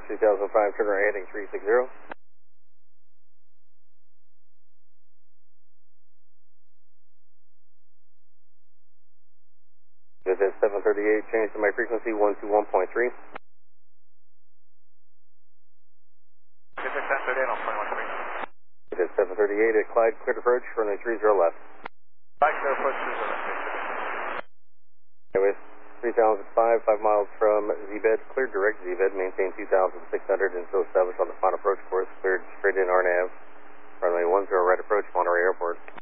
3005, turn right heading 360. Visit 738, change to my frequency 121.3. Visit 738 on 21.3. Visit 738 at Clyde, cleared approach, runway 30 left. Clyde, clear approach 30 left. Anyways, 3005, 5 miles from Z-bed, cleared direct Z-bed, maintain 2600 until established on the final approach course, cleared straight in RNAV, runway 10 right approach, Monterey Airport.